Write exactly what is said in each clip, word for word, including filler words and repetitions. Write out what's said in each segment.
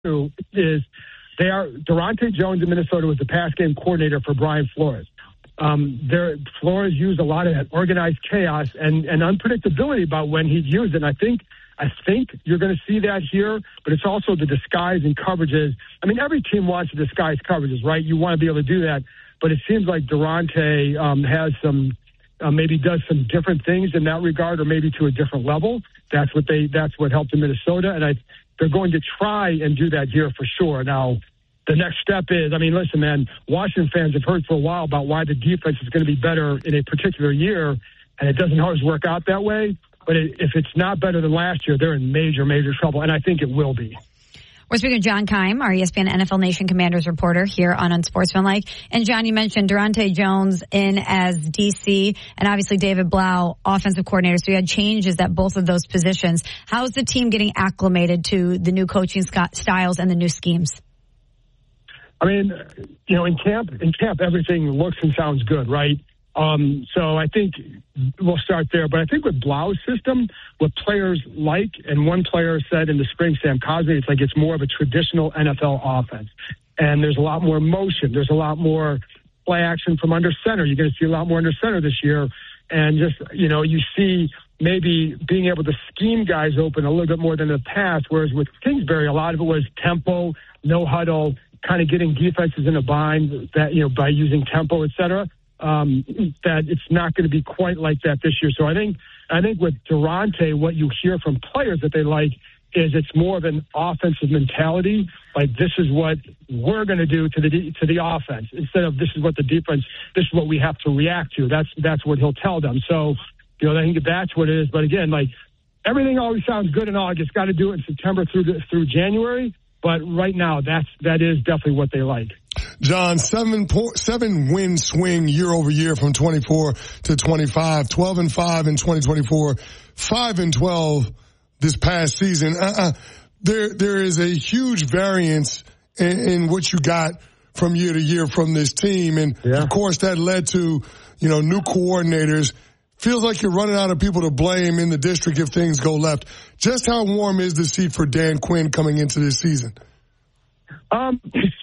do is they are Durante Jones in Minnesota was the pass game coordinator for Brian Flores. Um, there, Flores used a lot of that organized chaos and, and unpredictability about when he'd use it. And I think I think you're going to see that here, but it's also the disguise and coverages. I mean, every team wants to disguise coverages, right? You want to be able to do that, but it seems like Durante um, has some. Uh, maybe does some different things in that regard, or maybe to a different level. That's what they. That's what helped in Minnesota, and I. They're going to try and do that here for sure. Now, the next step is, I mean, listen, man. Washington fans have heard for a while about why the defense is going to be better in a particular year, and it doesn't always work out that way. But it, if it's not better than last year, they're in major, major trouble, and I think it will be. We're speaking with John Keim, our E S P N N F L Nation Commanders reporter here on Unsportsmanlike. And John, you mentioned Durante Jones in as D C and obviously David Blau, offensive coordinator. So you had changes at both of those positions. How's the team getting acclimated to the new coaching styles and the new schemes? I mean, you know, in camp, in camp, everything looks and sounds good, right? Um, so I think we'll start there. But I think with Blau's system, what players like, and one player said in the spring, Sam Cosmi, it's like it's more of a traditional N F L offense. And there's a lot more motion. There's a lot more play action from under center. You're going to see a lot more under center this year. And just, you know, you see maybe being able to scheme guys open a little bit more than in the past, whereas with Kingsbury, a lot of it was tempo, no huddle, kind of getting defenses in a bind that, you know, by using tempo, et cetera. Um, that it's not going to be quite like that this year. So I think I think with Durante, what you hear from players that they like is it's more of an offensive mentality. Like, this is what we're going to do to the to the offense instead of this is what the defense, this is what we have to react to. That's that's what he'll tell them. So, you know, I think that's what it is. But again, like, everything always sounds good in August. Got to do it in September through the, through January. But right now, that's that is definitely what they like. John, seven po- seven win swing year over year from twenty-four to twenty-five, twelve and five in twenty twenty-four, five and twelve this past season. Uh-uh. There there is a huge variance in, in what you got from year to year from this team, and yeah. of course that led to, you know, new coordinators. Feels like you're running out of people to blame in the district if things go left. Just how warm is the seat for Dan Quinn coming into this season? Um,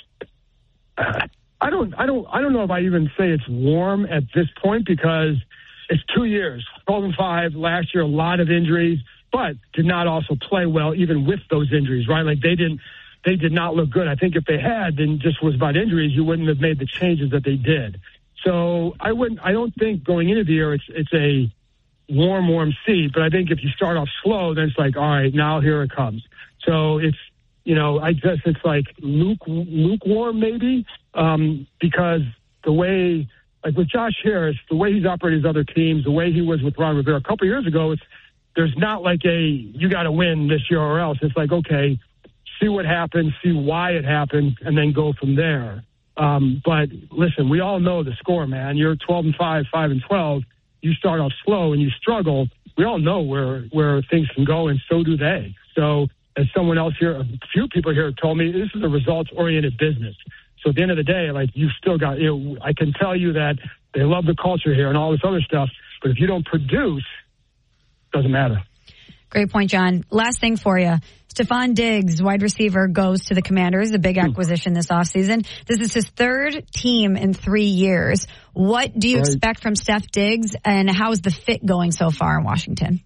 I don't, I don't, I don't know if I even say it's warm at this point because it's two years, twelve and five last year, a lot of injuries, but did not also play well even with those injuries, right? Like they didn't, they did not look good. I think if they had, then just was about injuries, you wouldn't have made the changes that they did. So I wouldn't. I don't think going into the year it's it's a warm, warm seat. But I think if you start off slow, then it's like, all right, now here it comes. So it's, you know, I guess it's like luke, lukewarm maybe um, because the way, like with Josh Harris, the way he's operated his other teams, the way he was with Ron Rivera a couple of years ago, it's there's not like a you got to win this year or else. It's like, okay, see what happens, see why it happened, and then go from there. Um, but listen, we all know the score, man. You're twelve and five, five and twelve. You start off slow and you struggle. We all know where, where things can go, and so do they. So as someone else here, a few people here told me, this is a results-oriented business. So at the end of the day, like, you've still got, you know, I can tell you that they love the culture here and all this other stuff, but if you don't produce, it doesn't matter. Great point, John. Last thing for you. Stephon Diggs, wide receiver, goes to the Commanders, a big acquisition this offseason. This is his third team in three years. What do you right. expect from Steph Diggs, and how is the fit going so far in Washington?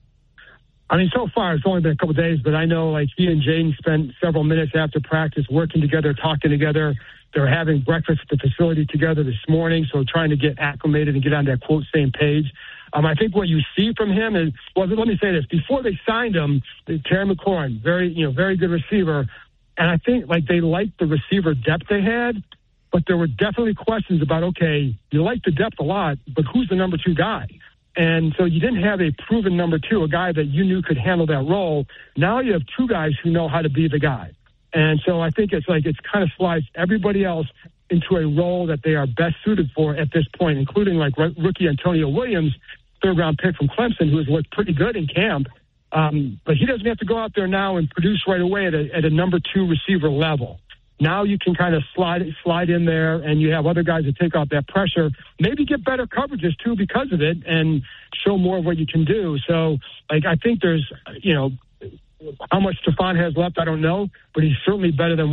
I mean, so far, it's only been a couple of days, but I know, like, he and Jaden spent several minutes after practice working together, talking together. They're having breakfast at the facility together this morning, so trying to get acclimated and get on that, quote, same page. Um, I think what you see from him is, well, let me say this. Before they signed him, Terry McLaurin, very, you know, very good receiver. And I think, like, they liked the receiver depth they had, but there were definitely questions about, okay, you like the depth a lot, but who's the number two guy? And so you didn't have a proven number two, a guy that you knew could handle that role. Now you have two guys who know how to be the guy. And so I think it's like it's kind of slides everybody else into a role that they are best suited for at this point, including like rookie Antonio Williams, third-round pick from Clemson, who has looked pretty good in camp. Um, but he doesn't have to go out there now and produce right away at a, at a number two receiver level. Now you can kind of slide slide in there, and you have other guys that take off that pressure, maybe get better coverages, too, because of it, and show more of what you can do. So, like, I think there's, you know, How much Stephon has left, I don't know, but he's certainly better than